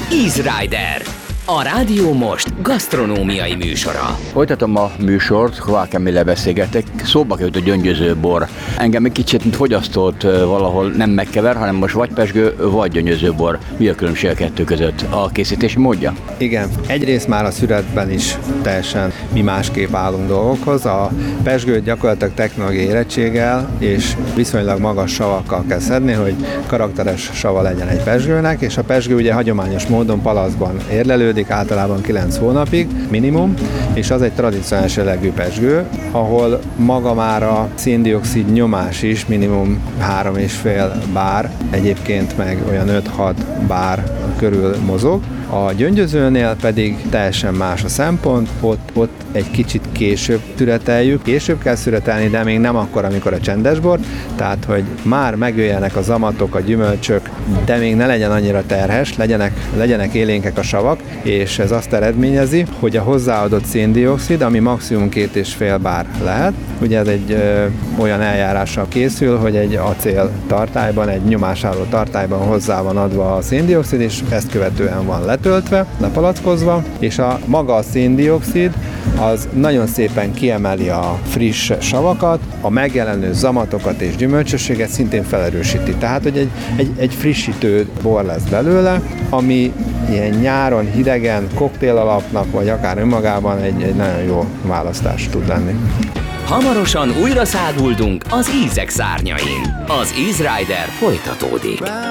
Easy Rider, a Rádió Most gasztronómiai műsora. Folytatom a műsort, Kovács Emile beszélgetek. Szóba került a gyöngyöző bor. Engem egy kicsit, mint fogyasztót valahol nem megkever, hanem most vagy pezsgő, vagy gyöngyöző bor. Mi a különbség a kettő között? A készítési módja? Igen, egyrészt már a szüretben is teljesen mi másképp állunk dolgokhoz. A pezsgőt gyakorlatilag technológiai érettséggel és viszonylag magas savakkal kell szedni, hogy karakteres sava legyen egy pezsgőnek, és a pezsgő ugye hagyományos módon palaszban érlelődik, általában 9 hónapig minimum, és az egy tradicionális jellegű pezsgő, ahol maga már a szén-dioxid nyomás is minimum 3,5 bár, egyébként meg olyan 5-6 bár körül mozog. A gyöngyözőnél pedig teljesen más a szempont, ott egy kicsit később szüreteljük. Később kell szüretelni, de még nem akkor, amikor a csendes bor, tehát hogy már megjöjjenek a zamatok, a gyümölcsök, de még ne legyen annyira terhes, legyenek élénkek a savak, és ez azt eredményezi, hogy a hozzáadott szén-dioxid, ami maximum 2,5 bár lehet, ugye ez egy olyan eljárással készül, hogy egy acél tartályban, egy nyomásálló tartályban hozzá van adva a szén-dioxid, és ezt követően van letöltve, lepalackozva, és a maga a szén-dioxid az nagyon szépen kiemeli a friss savakat, a megjelenő zamatokat és gyümölcsösséget szintén felerősíti. Tehát, hogy egy frissítő bor lesz belőle, ami ilyen nyáron hidegen, koktél alapnak, vagy akár önmagában egy nagyon jó választás tud lenni. Hamarosan újra száguldunk az ízek szárnyain. Az Easy Rider folytatódik.